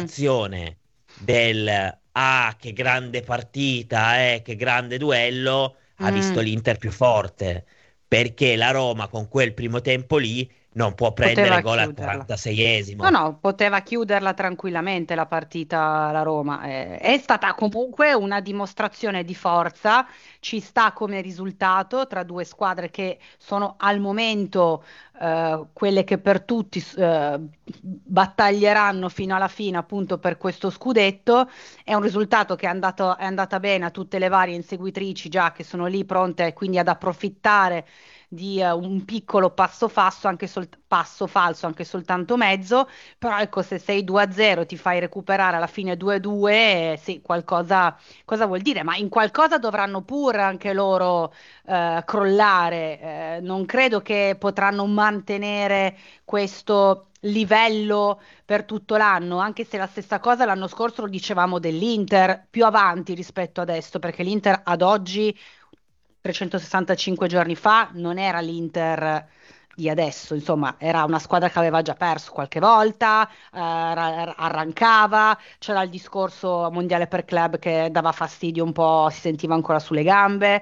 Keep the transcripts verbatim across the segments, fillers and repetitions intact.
sensazione del ah, che grande partita, eh, che grande duello, ha visto Mm. l'Inter più forte, perché la Roma con quel primo tempo lì non può prendere Poteva gol al chiuderla. No, quarantaseiesimo. no, poteva chiuderla tranquillamente la partita la Roma. Eh, è stata comunque una dimostrazione di forza, ci sta come risultato tra due squadre che sono al momento eh, quelle che per tutti eh, battaglieranno fino alla fine appunto per questo scudetto. È un risultato che è andato, è andata bene a tutte le varie inseguitrici già che sono lì pronte quindi ad approfittare di eh, un piccolo passo falso, anche sol- passo falso, anche soltanto mezzo, però ecco, se sei due a zero ti fai recuperare alla fine due a due, eh, sì, qualcosa cosa vuol dire? Ma in qualcosa dovranno pure anche loro eh, crollare. Eh, non credo che potranno mantenere questo livello per tutto l'anno, anche se la stessa cosa l'anno scorso lo dicevamo dell'Inter, più avanti rispetto adesso, perché l'Inter ad oggi trecentosessantacinque giorni fa non era l'Inter di adesso, insomma, era una squadra che aveva già perso qualche volta, eh, ra- arrancava, c'era il discorso mondiale per club che dava fastidio un po', si sentiva ancora sulle gambe.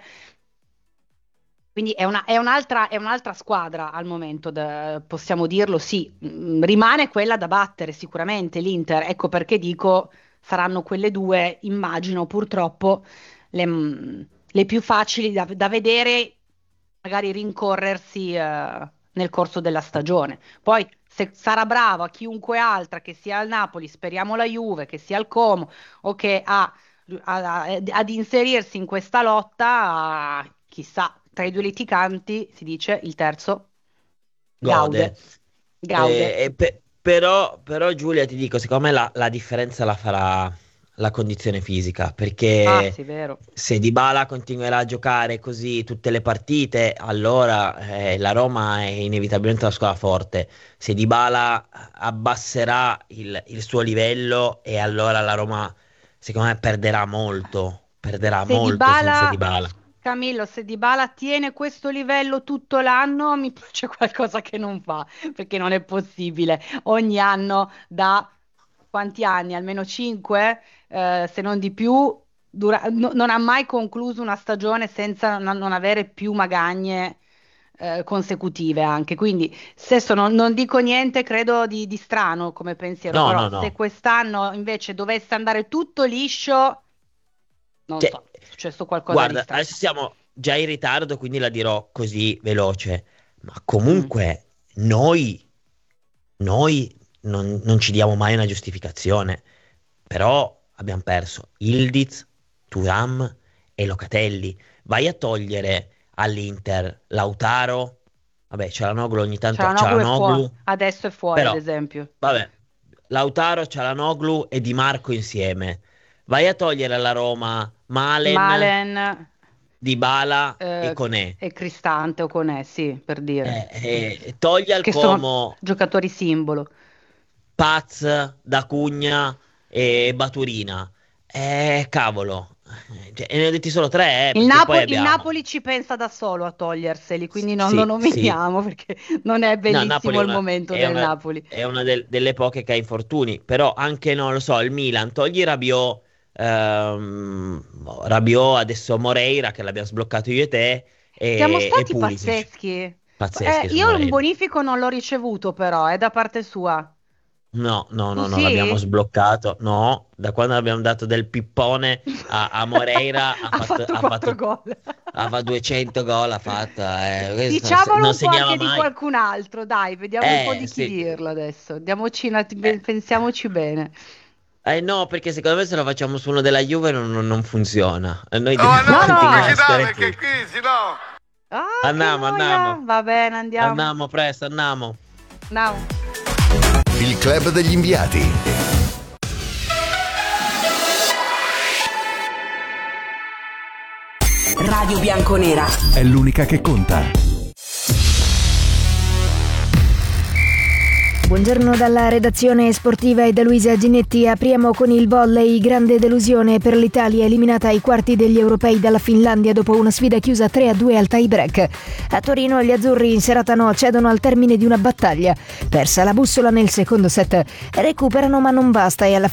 Quindi è una- è un'altra, è un'altra squadra al momento, da- possiamo dirlo, sì. Mm, rimane quella da battere sicuramente l'Inter, ecco perché dico saranno quelle due, immagino purtroppo, le, mm, le più facili da, da vedere, magari rincorrersi eh, nel corso della stagione. Poi se sarà brava chiunque altra, che sia al Napoli, speriamo la Juve, che sia il Como o che ha a- a- ad inserirsi in questa lotta, chissà, tra i due litiganti si dice il terzo Gode. gaude, gaude. Eh, e pe- però, però Giulia ti dico, secondo me la, la differenza la farà la condizione fisica, Ah, perché sì, vero. se Dybala continuerà a giocare così tutte le partite, allora eh, la Roma è inevitabilmente una squadra forte. Se Dybala abbasserà il, il suo livello, e allora la Roma, secondo me, perderà molto, Se, perderà se molto senza Dybala, Dybala. Camillo, se Dybala tiene questo livello tutto l'anno, mi c'è qualcosa che non va, perché non è possibile. Ogni anno da quanti anni? Almeno cinque, eh, se non di più, dura- no- non ha mai concluso una stagione senza non, non avere più magagne, eh, consecutive anche. Quindi, stesso non, non dico niente, credo di, di strano come pensiero, No, però no, se no. quest'anno invece dovesse andare tutto liscio. Non Cioè, so, è successo qualcosa di guarda, strano. adesso siamo già in ritardo, quindi la dirò così veloce. Ma Mm. comunque noi, noi non, non ci diamo mai una giustificazione. Però abbiamo perso Ildiz, Thuram e Locatelli. Vai a togliere all'Inter Lautaro. Vabbè, Cialanoglu ogni tanto, Cialanoglu è fuori, Cialanoglu, adesso è fuori, ad però, esempio. vabbè, Lautaro, Cialanoglu e Di Marco insieme. Vai a togliere alla Roma Malen, Malen, Dybala e eh, Koné. e Cristante o Conè, sì, per dire. Eh, eh, togli al Che sono Como giocatori simbolo. Paz, D'Acugna e Baturina. Eh, cavolo. Cioè, e ne ho detti solo tre, eh, Il perché poi Napo- il abbiamo... Napoli ci pensa da solo a toglierseli, S- quindi non lo Sì, sì. nominiamo perché non è No, Napoli bellissimo è il una, momento è del una- Napoli. è una del- delle poche che ha infortuni, però anche, non lo so, il Milan, togli Rabiot, ehm, boh, Rabiot, adesso Moreira, che l'abbiamo sbloccato io e te, Siamo e, e stati Pulisic. pazzeschi. Eh, Pazzeschi su io un Moreira. bonifico non l'ho ricevuto però, è da parte sua. No, no, Tu no, no, l'abbiamo sì? sbloccato. No, da quando abbiamo dato del pippone a, a Moreira, ha Ha fatto, fatto ha quattro fatto, gol. ha fatto duecento gol, ha fatto, eh, questo se- Diciamolo non un po' segnava anche di mai. qualcun altro, dai, vediamo un po' Eh, di chi sì. dirlo adesso. Diamoci una- Eh, pensiamoci bene. eh, no, perché secondo me se lo facciamo su uno della Juve non, non- non funziona. E noi Oh dobbiamo No, no, continuare comunque a no! ci dà stare perché qui. qui si no. Ah, che Andiamo, noia! andiamo. Va bene, andiamo. Andiamo presto, andiamo. Andiamo. Il club degli inviati. Radio Bianconera. È l'unica che conta. Buongiorno dalla redazione sportiva e da Luisa Ginetti. Apriamo con il volley. Grande delusione per l'Italia, eliminata ai quarti degli europei dalla Finlandia dopo una sfida chiusa tre a due al tie break. A Torino gli azzurri in serata no cedono al termine di una battaglia. Persa la bussola nel secondo set, recuperano ma non basta e alla